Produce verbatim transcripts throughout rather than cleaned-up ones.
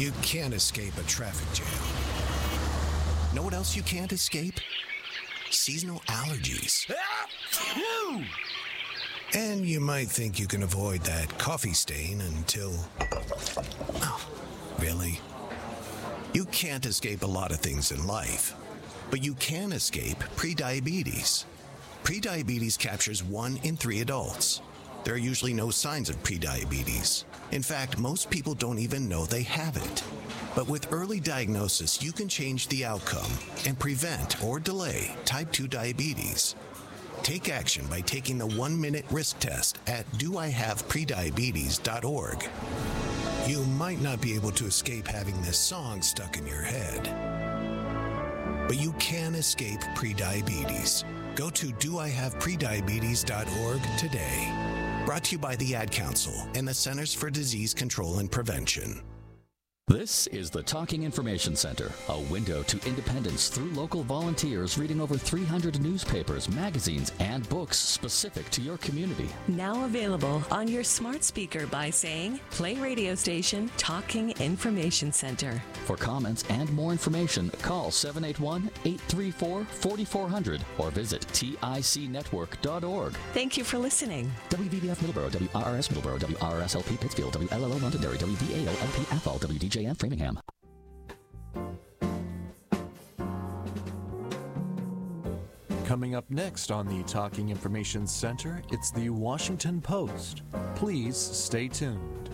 You can't escape a traffic jam. Know what else you can't escape? Seasonal allergies. And you might think you can avoid that coffee stain until... Oh, really? You can't escape a lot of things in life, but you can escape prediabetes. Prediabetes captures one in three adults. There are usually no signs of prediabetes. In fact, most people don't even know they have it. But with early diagnosis, you can change the outcome and prevent or delay type two diabetes. Take action by taking the one-minute risk test at do I have prediabetes dot org. You might not be able to escape having this song stuck in your head, but you can escape prediabetes. Go to do I have prediabetes dot org today. Brought to you by the Ad Council and the Centers for Disease Control and Prevention. This is the Talking Information Center, a window to independence through local volunteers reading over three hundred newspapers, magazines, and books specific to your community. Now available on your smart speaker by saying, play radio station Talking Information Center. For comments and more information, call seven eight one, eight three four, four four zero zero or visit tic network dot org. Thank you for listening. W V B F Middleborough, W R R S Middleborough, W R R S L P Pittsfield, W L L O Londonderry, W V A L L P Athol, W D J N Framingham. Coming up next on the Talking Information Center, it's the Washington Post. Please stay tuned.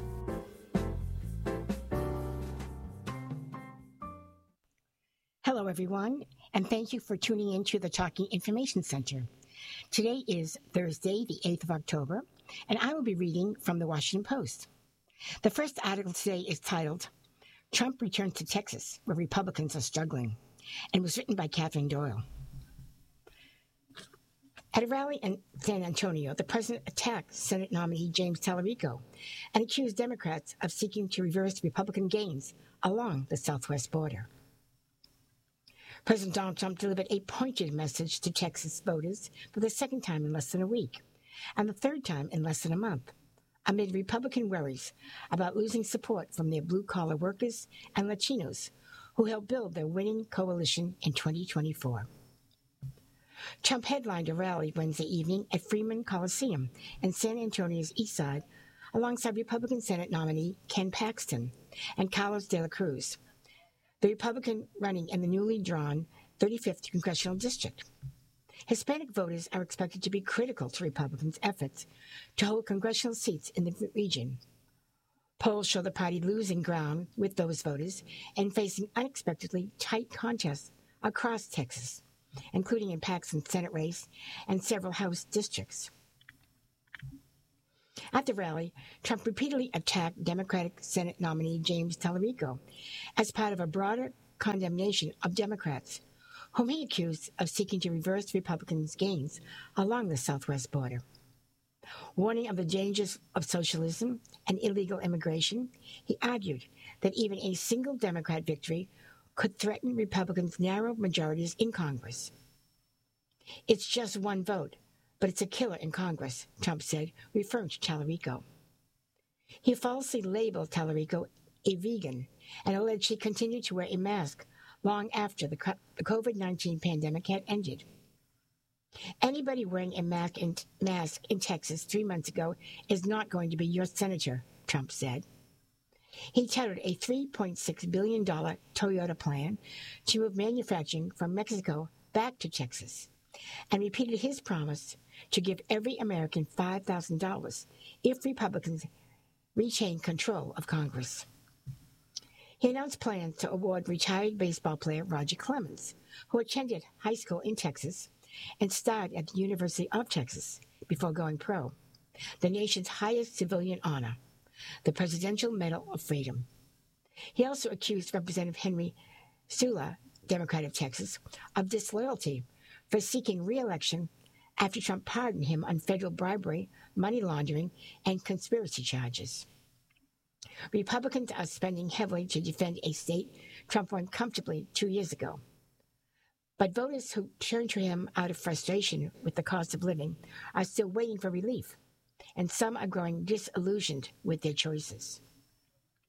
Hello, everyone, and thank you for tuning in to the Talking Information Center. Today is Thursday, the eighth of October, and I will be reading from the Washington Post. The first article today is titled, Trump Returns to Texas, where Republicans are struggling, and was written by Catherine Doyle. At a rally in San Antonio, the president attacked Senate nominee James Tallarico and accused Democrats of seeking to reverse Republican gains along the southwest border. President Donald Trump delivered a pointed message to Texas voters for the second time in less than a week, and the third time in less than a month, amid Republican worries about losing support from their blue-collar workers and Latinos who helped build their winning coalition in twenty twenty-four. Trump headlined a rally Wednesday evening at Freeman Coliseum in San Antonio's east side alongside Republican Senate nominee Ken Paxton and Carlos de la Cruz, the Republican running in the newly drawn thirty-fifth Congressional District. Hispanic voters are expected to be critical to Republicans' efforts to hold congressional seats in the region. Polls show the party losing ground with those voters and facing unexpectedly tight contests across Texas, including in Paxton's Senate race and several House districts. At the rally, Trump repeatedly attacked Democratic Senate nominee James Tallarico as part of a broader condemnation of Democrats, whom he accused of seeking to reverse Republicans' gains along the southwest border. Warning of the dangers of socialism and illegal immigration, he argued that even a single Democrat victory could threaten Republicans' narrow majorities in Congress. It's just one vote, but it's a killer in Congress, Trump said, referring to Tallarico. He falsely labeled Tallarico a vegan and alleged he continued to wear a mask long after the COVID nineteen pandemic had ended. Anybody wearing a mask in, mask in Texas three months ago is not going to be your senator, Trump said. He touted a three point six billion dollars Toyota plan to move manufacturing from Mexico back to Texas, and repeated his promise to give every American five thousand dollars if Republicans retain control of Congress. He announced plans to award retired baseball player Roger Clemens, who attended high school in Texas and starred at the University of Texas before going pro, the nation's highest civilian honor, the Presidential Medal of Freedom. He also accused Representative Henry Sula, Democrat of Texas, of disloyalty for seeking re-election after Trump pardoned him on federal bribery, money laundering, and conspiracy charges. Republicans are spending heavily to defend a state Trump won comfortably two years ago. But voters who turned to him out of frustration with the cost of living are still waiting for relief, and some are growing disillusioned with their choices.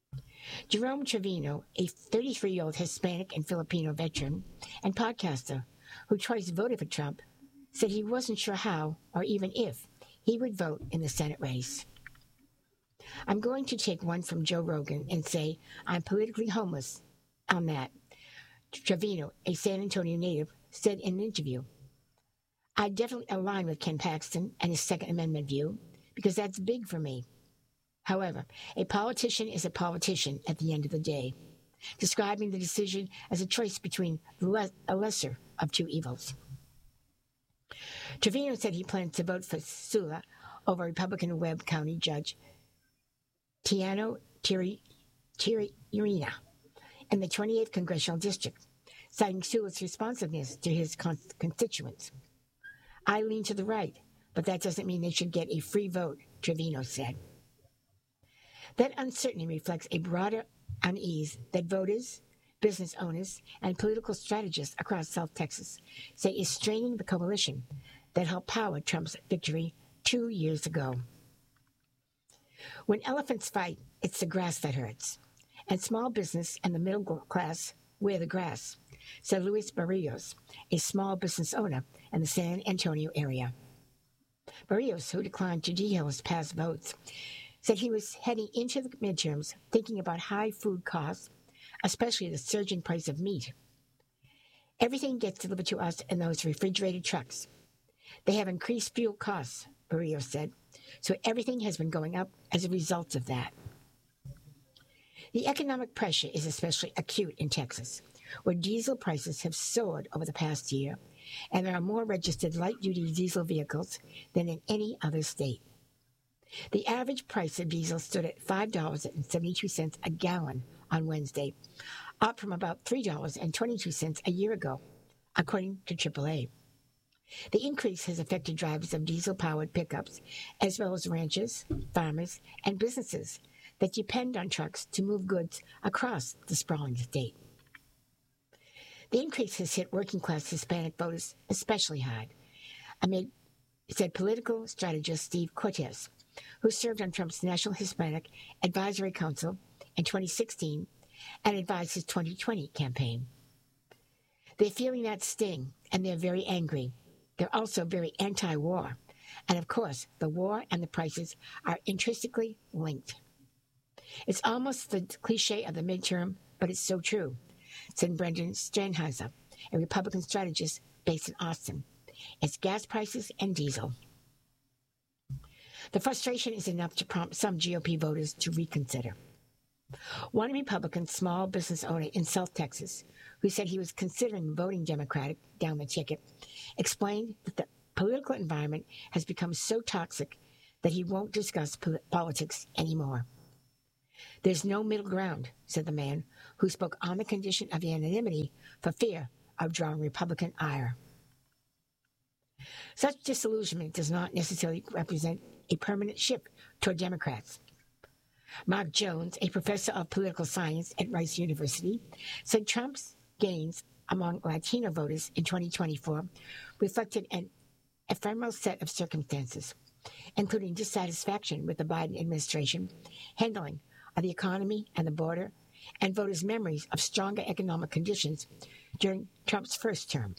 Jerome Trevino, a thirty-three-year-old Hispanic and Filipino veteran and podcaster who twice voted for Trump, said he wasn't sure how or even if he would vote in the Senate race. I'm going to take one from Joe Rogan and say I'm politically homeless on that, Trevino, a San Antonio native, said in an interview. I definitely align with Ken Paxton and his Second Amendment view because that's big for me. However, a politician is a politician at the end of the day, describing the decision as a choice between le- a lesser of two evils. Trevino said he plans to vote for Sula over Republican Webb County Judge Tiano Tiri, Tiriurina in the twenty-eighth Congressional District, citing Sula's responsiveness to his con- constituents. I lean to the right, but that doesn't mean they should get a free vote, Trevino said. That uncertainty reflects a broader unease that voters, business owners, and political strategists across South Texas say is straining the coalition that helped power Trump's victory two years ago. When elephants fight, it's the grass that hurts, and small business and the middle class wear the grass, said Luis Barrios, a small business owner in the San Antonio area. Barrios, who declined to detail his past votes, said he was heading into the midterms thinking about high food costs, especially the surging price of meat. Everything gets delivered to us in those refrigerated trucks. They have increased fuel costs, Barrios said, so everything has been going up as a result of that. The economic pressure is especially acute in Texas, where diesel prices have soared over the past year, and there are more registered light-duty diesel vehicles than in any other state. The average price of diesel stood at five dollars and seventy-two cents a gallon on Wednesday, up from about three dollars and twenty-two cents a year ago, according to triple A. The increase has affected drivers of diesel-powered pickups, as well as ranchers, farmers, and businesses that depend on trucks to move goods across the sprawling state. The increase has hit working-class Hispanic voters especially hard, amid, said political strategist Steve Cortes, who served on Trump's National Hispanic Advisory Council in twenty sixteen and advised his twenty twenty campaign. They're feeling that sting, and they're very angry. They're also very anti-war. And of course, the war and the prices are intrinsically linked. It's almost the cliche of the midterm, but it's so true, said Brendan Stranheiser, a Republican strategist based in Austin. It's gas prices and diesel. The frustration is enough to prompt some G O P voters to reconsider. One Republican small business owner in South Texas, who said he was considering voting Democratic down the ticket, explained that the political environment has become so toxic that he won't discuss pol- politics anymore. There's no middle ground, said the man, who spoke on the condition of anonymity for fear of drawing Republican ire. Such disillusionment does not necessarily represent a permanent shift toward Democrats. Mark Jones, a professor of political science at Rice University, said Trump's gains among Latino voters in twenty twenty-four reflected an ephemeral set of circumstances, including dissatisfaction with the Biden administration handling of the economy and the border, and voters' memories of stronger economic conditions during Trump's first term.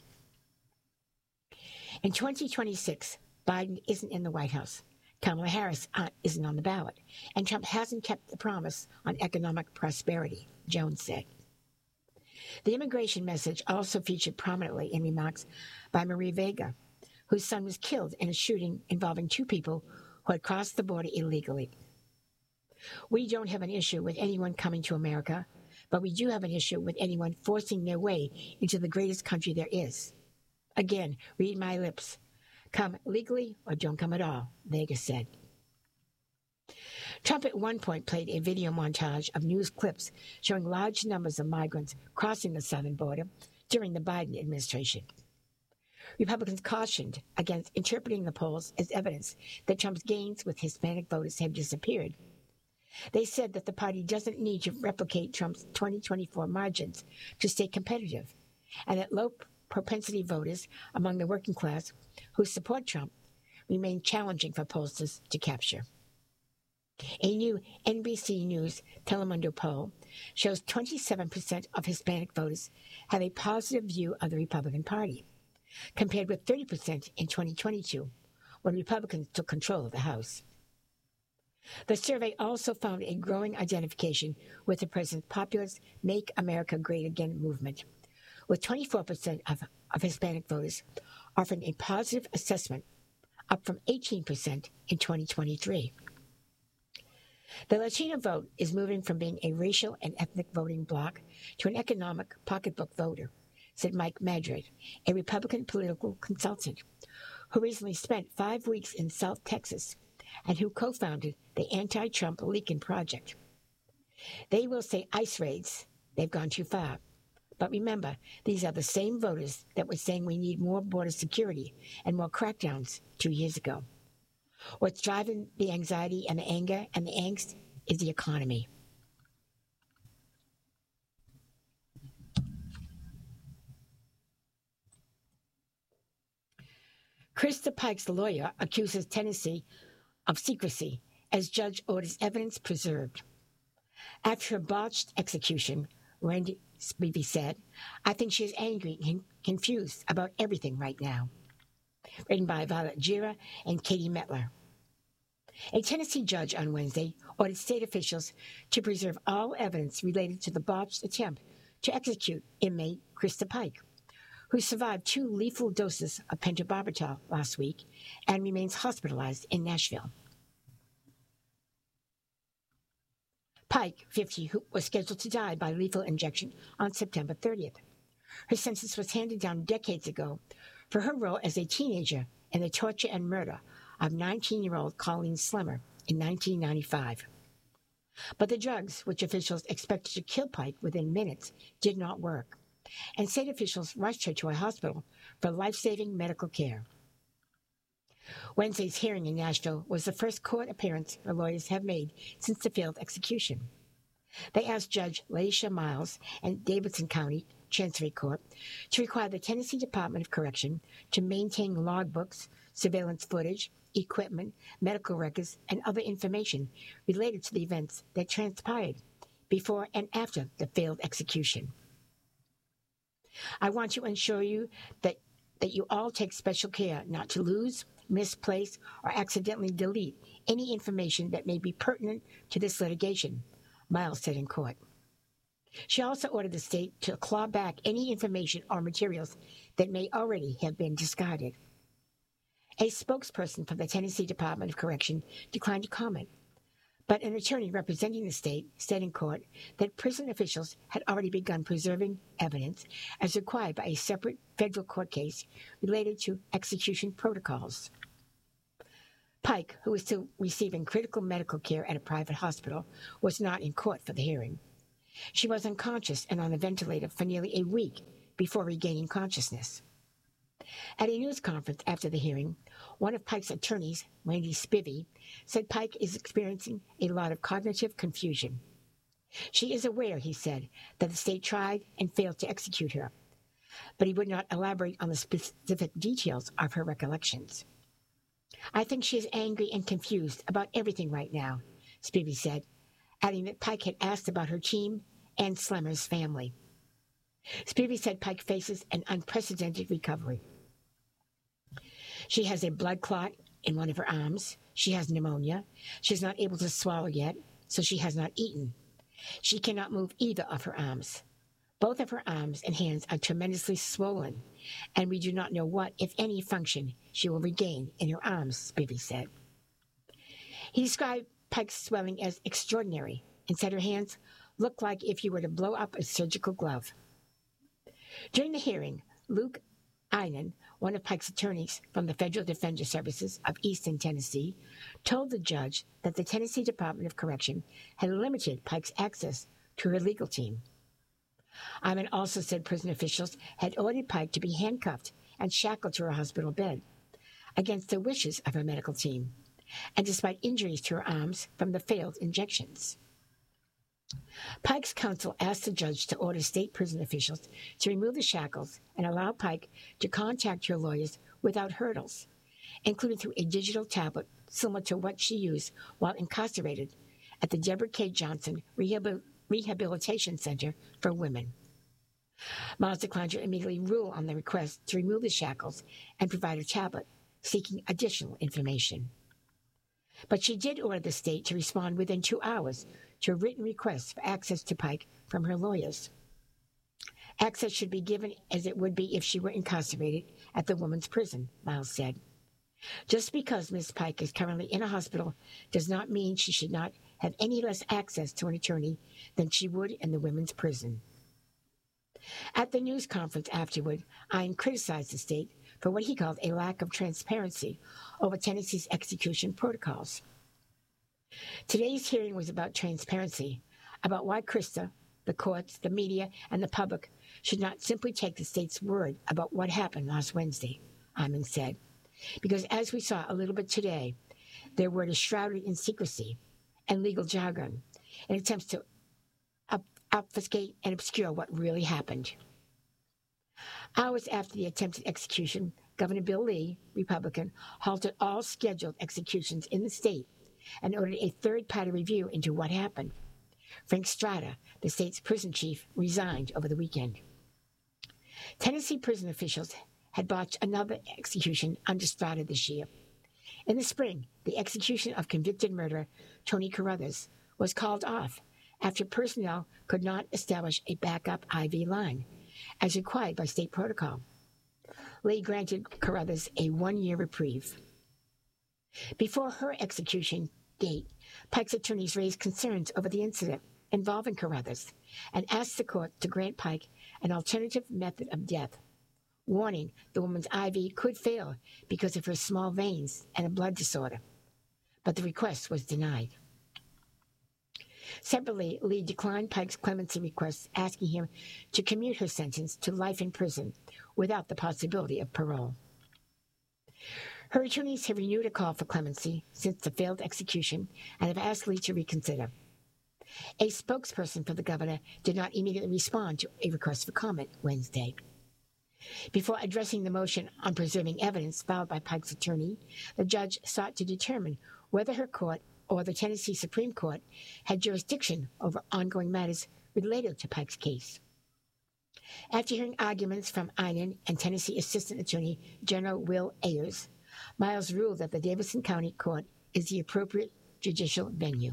In twenty twenty-six, Biden isn't in the White House. Kamala Harris uh, isn't on the ballot, and Trump hasn't kept the promise on economic prosperity, Jones said. The immigration message also featured prominently in remarks by Marie Vega, whose son was killed in a shooting involving two people who had crossed the border illegally. We don't have an issue with anyone coming to America, but we do have an issue with anyone forcing their way into the greatest country there is. Again, read my lips. Come legally or don't come at all, Vega said. Trump at one point played a video montage of news clips showing large numbers of migrants crossing the southern border during the Biden administration. Republicans cautioned against interpreting the polls as evidence that Trump's gains with Hispanic voters have disappeared. They said that the party doesn't need to replicate Trump's twenty twenty-four margins to stay competitive, and that low propensity voters among the working class who support Trump remain challenging for pollsters to capture. A new N B C News Telemundo poll shows twenty-seven percent of Hispanic voters have a positive view of the Republican Party, compared with thirty percent in twenty twenty-two, when Republicans took control of the House. The survey also found a growing identification with the president's populist Make America Great Again movement, with twenty-four percent of, of Hispanic voters offering a positive assessment, up from eighteen percent in twenty twenty-three. The Latino vote is moving from being a racial and ethnic voting bloc to an economic pocketbook voter, said Mike Madrid, a Republican political consultant, who recently spent five weeks in South Texas and who co-founded the anti-Trump Lincoln Project. They will say ICE raids, they've gone too far. But remember, these are the same voters that were saying we need more border security and more crackdowns two years ago. What's driving the anxiety and the anger and the angst is the economy. Krista Pike's lawyer accuses Tennessee of secrecy as judge orders evidence preserved. After a botched execution, Randy Spivey said, "I think she is angry and confused about everything right now." Written by Violet Gira and Katie Metler. A Tennessee judge on Wednesday ordered state officials to preserve all evidence related to the botched attempt to execute inmate Krista Pike, who survived two lethal doses of pentobarbital last week and remains hospitalized in Nashville. Pike, fifty, who was scheduled to die by lethal injection on September thirtieth. Her sentence was handed down decades ago for her role as a teenager in the torture and murder of nineteen-year-old Colleen Slemmer in nineteen ninety-five. But the drugs, which officials expected to kill Pike within minutes, did not work, and state officials rushed her to a hospital for life-saving medical care. Wednesday's hearing in Nashville was the first court appearance her lawyers have made since the failed execution. They asked Judge Laisha Miles and Davidson County Chancery Court to require the Tennessee Department of Correction to maintain logbooks, surveillance footage, equipment, medical records, and other information related to the events that transpired before and after the failed execution. "I want to ensure you that, that you all take special care not to lose, misplace, or accidentally delete any information that may be pertinent to this litigation," Miles said in court. She also ordered the state to claw back any information or materials that may already have been discarded. A spokesperson for the Tennessee Department of Correction declined to comment, but an attorney representing the state said in court that prison officials had already begun preserving evidence as required by a separate federal court case related to execution protocols. Pike, who was still receiving critical medical care at a private hospital, was not in court for the hearing. She was unconscious and on a ventilator for nearly a week before regaining consciousness. At a news conference after the hearing, one of Pike's attorneys, Randy Spivey, said Pike is experiencing a lot of cognitive confusion. She is aware, he said, that the state tried and failed to execute her, but he would not elaborate on the specific details of her recollections. "I think she is angry and confused about everything right now," Spivey said, adding that Pike had asked about her team and Slemmer's family. Spivey said Pike faces an unprecedented recovery. She has a blood clot in one of her arms. She has pneumonia. She is not able to swallow yet, so she has not eaten. She cannot move either of her arms. Both of her arms and hands are tremendously swollen, and we do not know what, if any, function she will regain in her arms, Spivey said. He described Pike's swelling as extraordinary and said her hands looked like if you were to blow up a surgical glove. During the hearing, Luke Einen, one of Pike's attorneys from the Federal Defender Services of Easton, Tennessee, told the judge that the Tennessee Department of Correction had limited Pike's access to her legal team. Einen also said prison officials had ordered Pike to be handcuffed and shackled to her hospital bed, against the wishes of her medical team, and despite injuries to her arms from the failed injections. Pike's counsel asked the judge to order state prison officials to remove the shackles and allow Pike to contact her lawyers without hurdles, including through a digital tablet similar to what she used while incarcerated at the Deborah K. Johnson Rehabil- Rehabilitation Center for Women. Miles declined to immediately rule on the request to remove the shackles and provide a tablet, seeking additional information. But she did order the state to respond within two hours to a written request for access to Pike from her lawyers. Access should be given as it would be if she were incarcerated at the women's prison, Miles said. Just because Miz Pike is currently in a hospital does not mean she should not have any less access to an attorney than she would in the women's prison. At the news conference afterward, Ian criticized the state for what he called a lack of transparency over Tennessee's execution protocols. Today's hearing was about transparency, about why Krista, the courts, the media, and the public should not simply take the state's word about what happened last Wednesday, Iman said, because as we saw a little bit today, their word is shrouded in secrecy and legal jargon in attempts to up- obfuscate and obscure what really happened. Hours after the attempted execution, Governor Bill Lee, Republican, halted all scheduled executions in the state and ordered a third-party review into what happened. Frank Strata, the state's prison chief, resigned over the weekend. Tennessee prison officials had botched another execution under Strata this year. In the spring, the execution of convicted murderer Tony Carruthers was called off after personnel could not establish a backup I V line, as required by state protocol. Lee granted Carruthers a one-year reprieve. Before her execution date, Pike's attorneys raised concerns over the incident involving Carruthers and asked the court to grant Pike an alternative method of death, warning the woman's I V could fail because of her small veins and a blood disorder. But the request was denied. Separately, Lee declined Pike's clemency request, asking him to commute her sentence to life in prison without the possibility of parole. Her attorneys have renewed a call for clemency since the failed execution and have asked Lee to reconsider. A spokesperson for the governor did not immediately respond to a request for comment Wednesday. Before addressing the motion on preserving evidence filed by Pike's attorney, the judge sought to determine whether her court or the Tennessee Supreme Court had jurisdiction over ongoing matters related to Pike's case. After hearing arguments from Inan and Tennessee Assistant Attorney General Will Ayers, Miles ruled that the Davidson County Court is the appropriate judicial venue.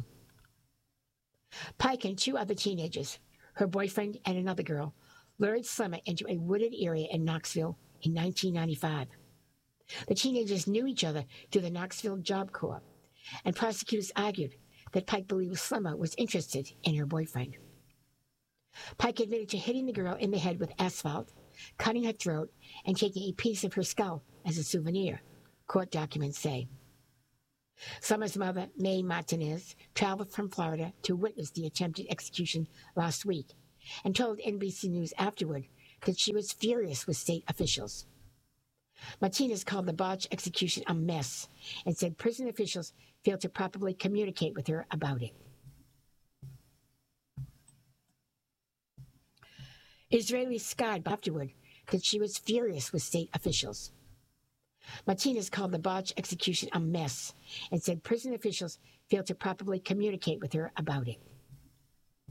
Pike and two other teenagers, her boyfriend and another girl, lured Slimmer into a wooded area in Knoxville in nineteen ninety-five. The teenagers knew each other through the Knoxville Job Corps, and prosecutors argued that Pike believed Slimmer was interested in her boyfriend. Pike admitted to hitting the girl in the head with asphalt, cutting her throat, and taking a piece of her skull as a souvenir, court documents say. Slimmer's mother, Mae Martinez, traveled from Florida to witness the attempted execution last week and told N B C News afterward that she was furious with state officials. Martinez called the botched execution a mess and said prison officials failed to properly communicate with her about it. Israelis scarred afterward that she was furious with state officials. Martinez called the botched execution a mess and said prison officials failed to properly communicate with her about it.